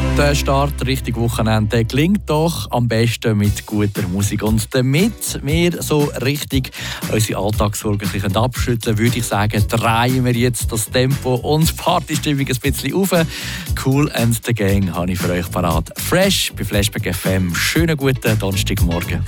Der Start Richtung Wochenende gelingt doch am besten mit guter Musik. Und damit wir so richtig unsere Alltagssorgen abschütteln, würde ich sagen, drehen wir jetzt das Tempo und Partystimmung ein bisschen auf. Kool and the Gang habe ich für euch parat. Fresh bei Flashback FM. Schönen guten Donnerstagmorgen.